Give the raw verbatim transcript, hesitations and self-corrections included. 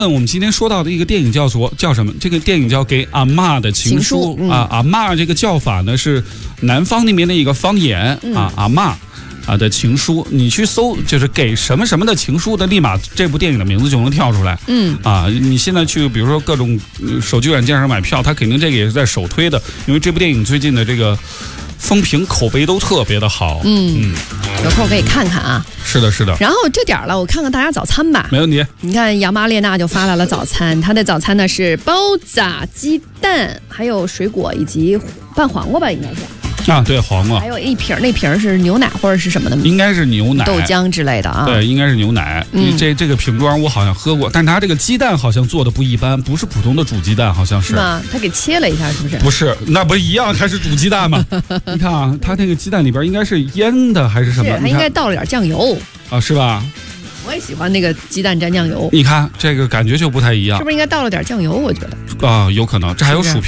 嗯，我们今天说到的一个电影叫做叫什么？这个电影叫《给阿嬷的情书》 嗯、 啊。阿嬷这个叫法呢是南方那边的一个方言、嗯、啊。阿嬷啊的情书，你去搜就是给什么什么的情书的，立马这部电影的名字就能跳出来。 嗯啊，你现在去比如说各种手机软件上买票，它肯定这个也是在首推的，因为这部电影最近的这个风评口碑都特别的好。 嗯嗯，有空可以看看啊。 是的，是的。 然后这点了，我看看大家早餐吧。 没问题。 你看杨妈列娜就发来了早餐，她的早餐呢是包炸鸡蛋，还有水果以及拌黄瓜吧，应该是。 啊，对，黄瓜。 还有一瓶，那瓶是牛奶或者是什么的？ 应该是牛奶、 豆浆之类的啊。 对，应该是牛奶。嗯，这这个瓶装我好像喝过，但它这个鸡蛋好像做的不一般，不是普通的煮鸡蛋，好像是。 是吗？它给切了一下，是不是？ 不是，那不一样，还是煮鸡蛋吗？你看啊，它那个鸡蛋里边应该是腌的还是什么？ 它应该倒了点酱油啊，是吧？ 我也喜欢那个鸡蛋蘸酱油。 你看这个感觉就不太一样， 是不是应该倒了点酱油？我觉得啊，有可能，这还有薯片。